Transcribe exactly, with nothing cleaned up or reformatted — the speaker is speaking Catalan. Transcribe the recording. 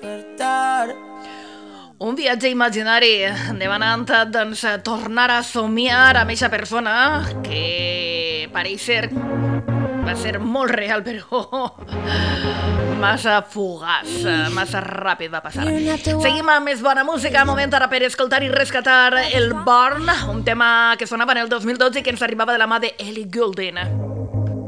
Un viatge imaginari demanant doncs, tornar a somiar amb aquesta persona que pareix ser va ser molt real, però massa fugaç, massa ràpid va passar. Seguim amb més bona música, moment ara per escoltar i rescatar el Born, un tema que sonava en el dos mil dotze i que ens arribava de la mà de Ellie Goulding.